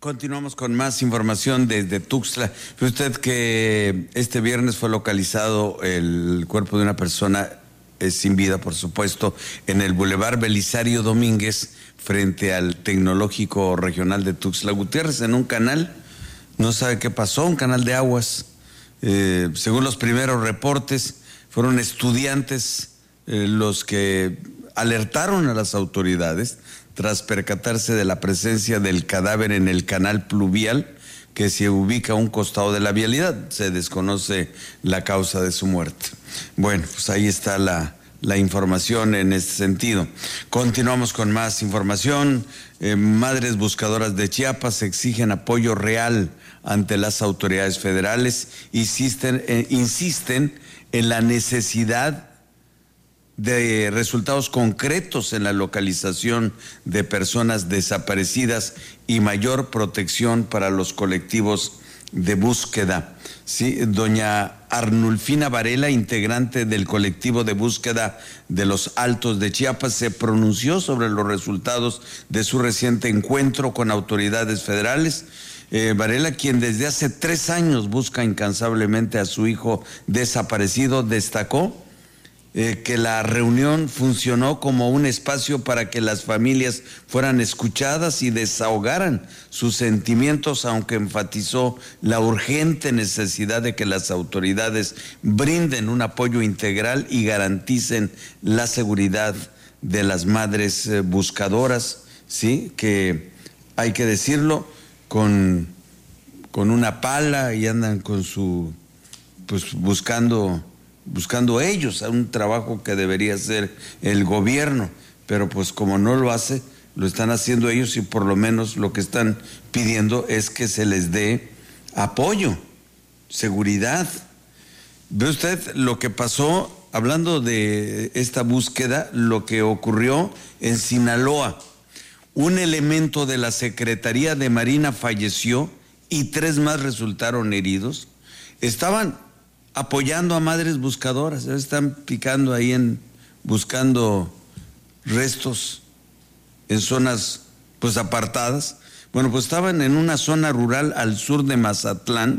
Continuamos con más información desde Tuxtla. Fue usted que este viernes fue localizado el cuerpo de una persona sin vida, por supuesto, en el Boulevard Belisario Domínguez, frente al Tecnológico Regional de Tuxtla Gutiérrez, en un canal. No sabe qué pasó, un canal de aguas. Según los primeros reportes, fueron estudiantes los que alertaron a las autoridades tras percatarse de la presencia del cadáver en el canal pluvial que se ubica a un costado de la vialidad. Se desconoce la causa de su muerte. Bueno, pues ahí está la información en este sentido. Continuamos con más información. Madres buscadoras de Chiapas exigen apoyo real ante las autoridades federales. Insisten en la necesidad de resultados concretos en la localización de personas desaparecidas y mayor protección para los colectivos de búsqueda. Sí, doña Arnulfina Varela, integrante del colectivo de búsqueda de los Altos de Chiapas, se pronunció sobre los resultados de su reciente encuentro con autoridades federales. Varela, quien desde hace 3 años busca incansablemente a su hijo desaparecido, destacó que la reunión funcionó como un espacio para que las familias fueran escuchadas y desahogaran sus sentimientos, aunque enfatizó la urgente necesidad de que las autoridades brinden un apoyo integral y garanticen la seguridad de las madres buscadoras, sí, que hay que decirlo, con una pala y andan con su, pues buscando ellos a un trabajo que debería hacer el gobierno, pero pues como no lo hace, lo están haciendo ellos y por lo menos lo que están pidiendo es que se les dé apoyo, seguridad. ¿Ve usted lo que pasó, hablando de esta búsqueda, lo que ocurrió en Sinaloa? Un elemento de la Secretaría de Marina falleció y 3 más resultaron heridos. Estaban apoyando a madres buscadoras, están picando ahí buscando restos en zonas pues apartadas. Bueno, pues estaban en una zona rural al sur de Mazatlán.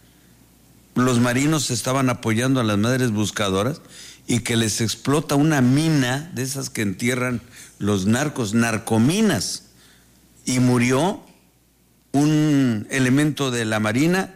Los marinos estaban apoyando a las madres buscadoras y que les explota una mina de esas que entierran los narcominas, y murió un elemento de la Marina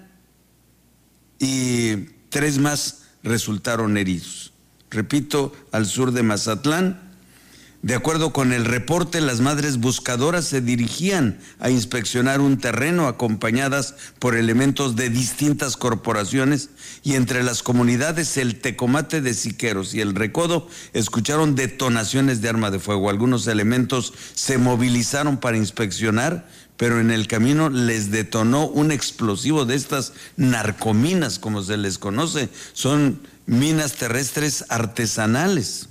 y 3 más resultaron heridos. Repito, al sur de Mazatlán. De acuerdo con el reporte, las madres buscadoras se dirigían a inspeccionar un terreno acompañadas por elementos de distintas corporaciones, y entre las comunidades El Tecomate de Siqueros y El Recodo escucharon detonaciones de arma de fuego. Algunos elementos se movilizaron para inspeccionar, pero en el camino les detonó un explosivo de estas narcominas, como se les conoce. Son minas terrestres artesanales.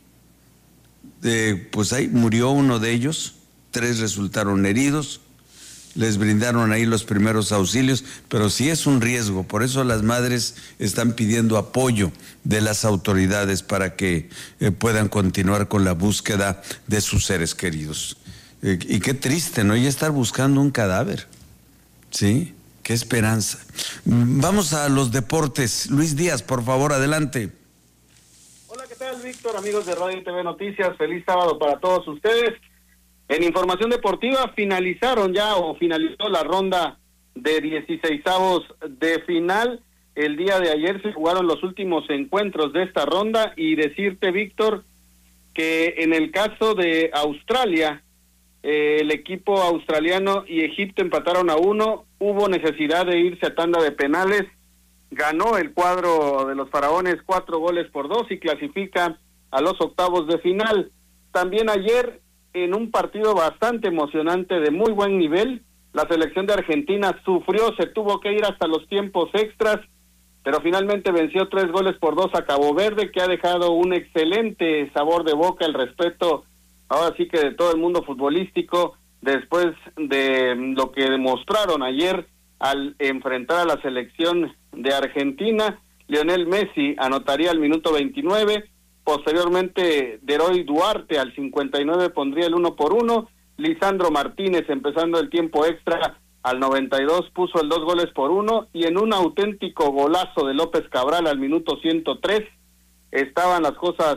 Pues ahí murió uno de ellos, 3 resultaron heridos, les brindaron ahí los primeros auxilios, pero sí es un riesgo. Por eso las madres están pidiendo apoyo de las autoridades para que puedan continuar con la búsqueda de sus seres queridos. Y qué triste, ¿no? Ya estar buscando un cadáver, ¿sí? Qué esperanza. Vamos a los deportes. Luis Díaz, por favor, adelante. Hola, ¿qué tal, Víctor? Amigos de Radio y TV Noticias, feliz sábado para todos ustedes. En información deportiva, finalizó la ronda de 16avos de final. El día de ayer se jugaron los últimos encuentros de esta ronda, y decirte, Víctor, que en el caso de Australia, el equipo australiano y Egipto empataron a 1, hubo necesidad de irse a tanda de penales, ganó el cuadro de los faraones 4-2 y clasifica a los octavos de final. También ayer, en un partido bastante emocionante de muy buen nivel, la selección de Argentina sufrió, se tuvo que ir hasta los tiempos extras, pero finalmente venció 3-2 a Cabo Verde, que ha dejado un excelente sabor de boca, el respeto ahora sí que de todo el mundo futbolístico, después de lo que demostraron ayer al enfrentar a la selección de Argentina. Lionel Messi anotaría al minuto 29, posteriormente Deroy Duarte al 59 pondría el 1-1, Lisandro Martínez empezando el tiempo extra al 92 puso el 2-1 y en un auténtico golazo de López Cabral al minuto 103 estaban las cosas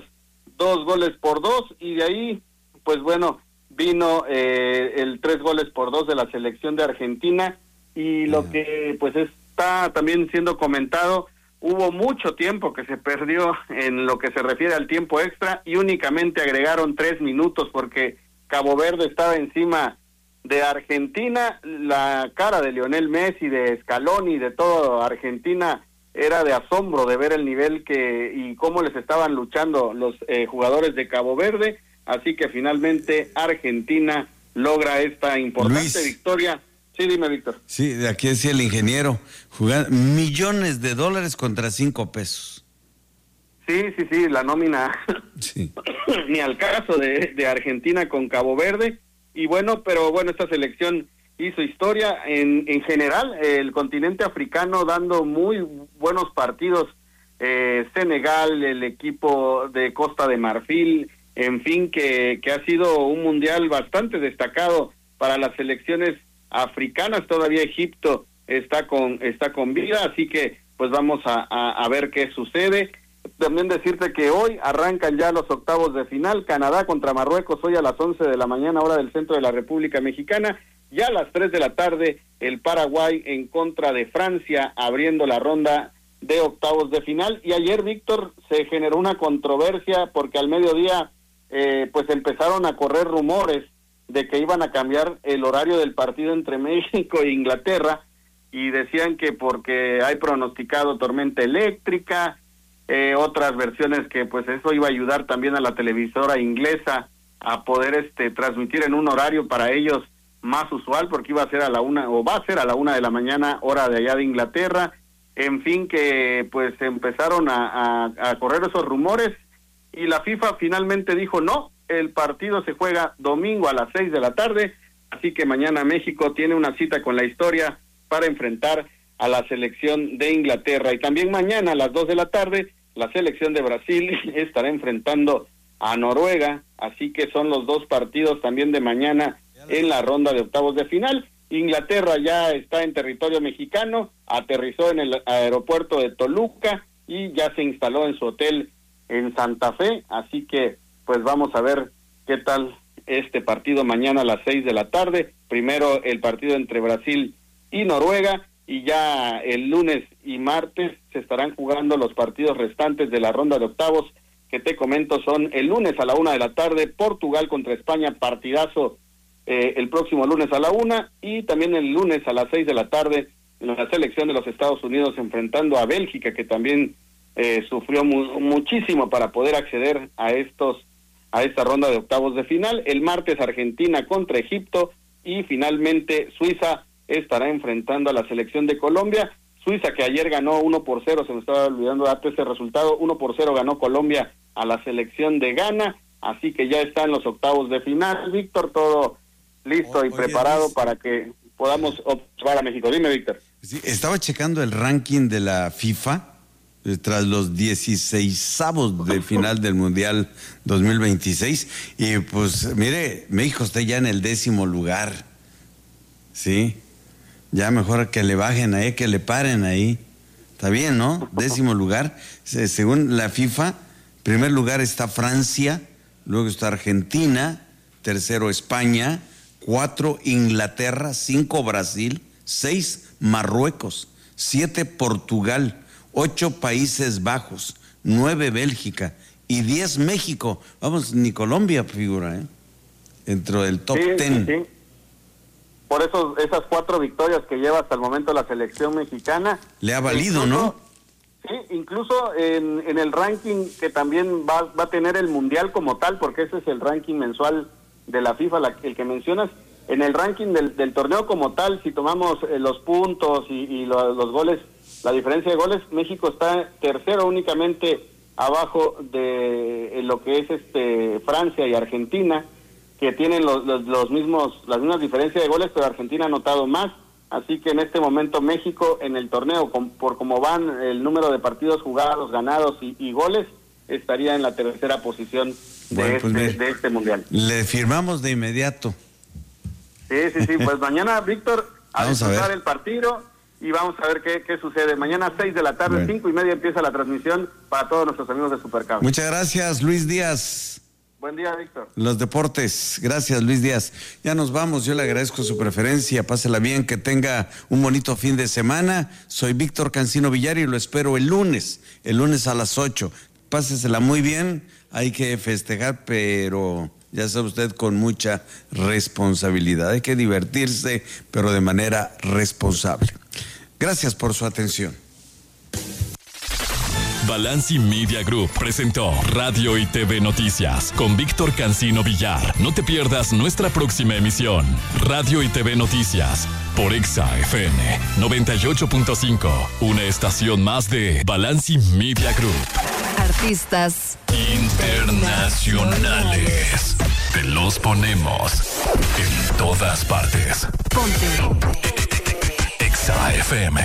2-2 y de ahí, pues bueno, vino el 3-2 de la selección de Argentina y lo que pues está también siendo comentado, hubo mucho tiempo que se perdió en lo que se refiere al tiempo extra y únicamente agregaron 3 minutos porque Cabo Verde estaba encima de Argentina. La cara de Lionel Messi, de Scaloni, de toda Argentina era de asombro de ver el nivel y cómo les estaban luchando los jugadores de Cabo Verde, así que finalmente Argentina logra esta importante victoria. Sí, dime, Víctor. Sí, de aquí decía el ingeniero, jugar millones de dólares contra 5 pesos. Sí, la nómina sí. ni al caso de Argentina con Cabo Verde, y bueno, pero bueno, esta selección hizo historia en general, el continente africano dando muy buenos partidos, Senegal, el equipo de Costa de Marfil, en fin, que ha sido un mundial bastante destacado para las selecciones africanas. Todavía Egipto está con vida, así que pues vamos a ver qué sucede. También decirte que hoy arrancan ya los octavos de final, Canadá contra Marruecos hoy a las 11 de la mañana, hora del centro de la República Mexicana, ya a las 3 de la tarde el Paraguay en contra de Francia, abriendo la ronda de octavos de final. Y ayer, Víctor, se generó una controversia porque al mediodía pues empezaron a correr rumores de que iban a cambiar el horario del partido entre México e Inglaterra, y decían que porque hay pronosticado tormenta eléctrica, otras versiones que pues eso iba a ayudar también a la televisora inglesa a poder transmitir en un horario para ellos más usual, porque iba a ser a la 1 o va a ser a la 1 de la mañana hora de allá de Inglaterra. En fin, que pues empezaron a correr esos rumores y la FIFA finalmente dijo no, el partido se juega domingo a las 6 de la tarde, así que mañana México tiene una cita con la historia para enfrentar a la selección de Inglaterra. Y también mañana a las 2 de la tarde la selección de Brasil estará enfrentando a Noruega, así que son los dos partidos también de mañana en la ronda de octavos de final. Inglaterra ya está en territorio mexicano, aterrizó en el aeropuerto de Toluca y ya se instaló en su hotel en Santa Fe, así que pues vamos a ver qué tal este partido mañana a las 6 de la tarde. Primero el partido entre Brasil y Noruega, y ya el lunes y martes se estarán jugando los partidos restantes de la ronda de octavos, que te comento son el lunes a la 1 de la tarde, Portugal contra España, partidazo el próximo lunes a la 1, y también el lunes a las 6 de la tarde, la selección de los Estados Unidos enfrentando a Bélgica, que también sufrió muchísimo para poder acceder a esta ronda de octavos de final. El martes Argentina contra Egipto, y finalmente Suiza estará enfrentando a la selección de Colombia. Suiza, que ayer ganó 1-0, se me estaba olvidando darte ese resultado, 1-0 ganó Colombia a la selección de Ghana, así que ya están los octavos de final. Víctor, todo listo y preparado para que podamos observar a México. Dime, Víctor. Sí, estaba checando el ranking de la FIFA tras los 16avos de final del Mundial 2026, y pues mire, México está ya en el 10º lugar, ¿sí? Ya mejor que le bajen ahí, que le paren ahí. Está bien, ¿no? 10º lugar. Según la FIFA, primer lugar está Francia, luego está Argentina, tercero España, 4 Inglaterra, 5 Brasil, 6 Marruecos, 7 Portugal, 8 Países Bajos, 9 Bélgica y 10 México. Vamos, ni Colombia figura, dentro del top 10. Sí. Por eso esas 4 victorias que lleva hasta el momento la selección mexicana. Le ha valido, incluso, ¿no? Sí, incluso en el ranking que también va a tener el Mundial como tal, porque ese es el ranking mensual de la FIFA, el que mencionas. En el ranking del torneo como tal, si tomamos los puntos y los goles, la diferencia de goles, México está tercero únicamente abajo de lo que es Francia y Argentina, que tienen las mismas diferencias de goles, pero Argentina ha anotado más. Así que en este momento México en el torneo, por cómo van el número de partidos jugados, ganados y goles, estaría en la tercera posición de este mundial. Le firmamos de inmediato. Sí, pues mañana, Víctor, a disfrutar el partido y vamos a ver qué sucede. Mañana 6 de la tarde, 5:30 empieza la transmisión para todos nuestros amigos de Supercable. Muchas gracias, Luis Díaz. Buen día, Víctor. Los deportes. Gracias, Luis Díaz. Ya nos vamos. Yo le agradezco su preferencia. Pásela bien, que tenga un bonito fin de semana. Soy Víctor Cancino Villar y lo espero el lunes a las 8. Pásesela muy bien. Hay que festejar, pero ya sabe usted, con mucha responsabilidad. Hay que divertirse, pero de manera responsable. Gracias por su atención. Balanci Media Group presentó Radio y TV Noticias con Víctor Cancino Villar. No te pierdas nuestra próxima emisión. Radio y TV Noticias por Exa FM 98.5. Una estación más de Balanci Media Group. Artistas internacionales. Te los ponemos en todas partes. Ponte Exa FM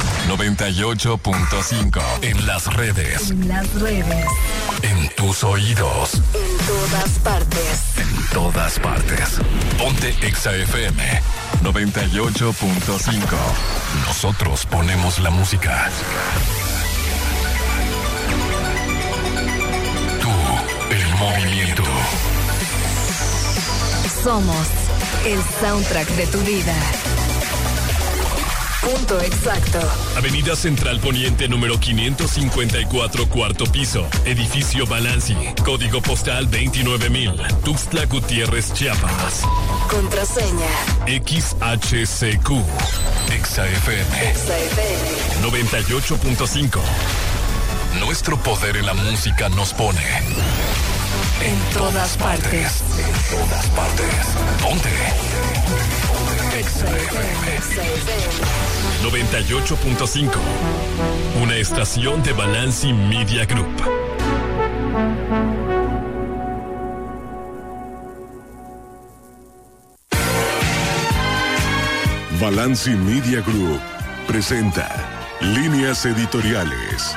98.5 en las redes. En tus oídos. En todas partes. En todas partes. Ponte Exa FM 98.5. Nosotros ponemos la música. Tú, el movimiento. Somos el soundtrack de tu vida. Punto exacto. Avenida Central Poniente número 554, cuarto piso. Edificio Balanci. Código postal 29000. Tuxtla Gutiérrez, Chiapas. Contraseña XHCQ. Exa FM 98.5. Nuestro poder en la música nos pone en todas partes. En todas partes. Ponte Exa FM 98.5. Una estación de Balanci Media Group. Balanci Media Group presenta Líneas Editoriales.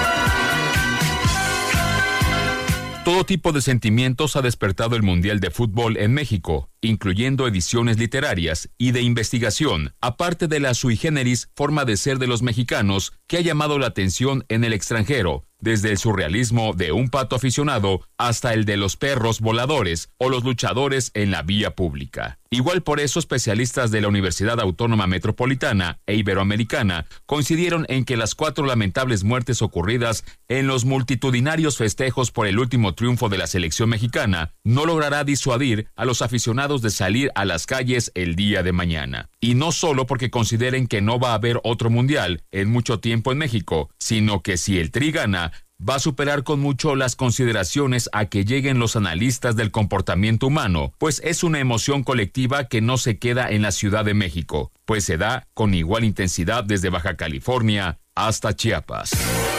Todo tipo de sentimientos ha despertado el Mundial de Fútbol en México, incluyendo ediciones literarias y de investigación, aparte de la sui generis forma de ser de los mexicanos que ha llamado la atención en el extranjero, desde el surrealismo de un pato aficionado hasta el de los perros voladores o los luchadores en la vía pública. Igual por eso, especialistas de la Universidad Autónoma Metropolitana e Iberoamericana coincidieron en que las 4 lamentables muertes ocurridas en los multitudinarios festejos por el último triunfo de la selección mexicana no logrará disuadir a los aficionados de salir a las calles el día de mañana. Y no solo porque consideren que no va a haber otro mundial en mucho tiempo en México, sino que si el Tri gana, va a superar con mucho las consideraciones a que lleguen los analistas del comportamiento humano, pues es una emoción colectiva que no se queda en la Ciudad de México, pues se da con igual intensidad desde Baja California hasta Chiapas.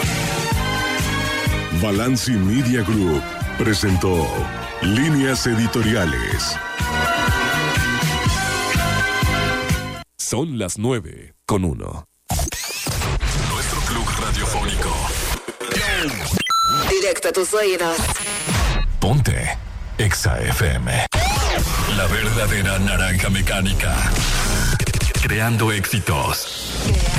Balanci Media Group presentó Líneas Editoriales. Son las 9:01. Nuestro club radiofónico. Directo a tus oídos. Ponte Exa FM. La verdadera naranja mecánica. Creando éxitos.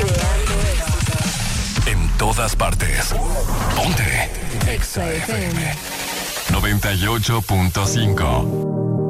En todas partes. Ponte Exa FM 98.5.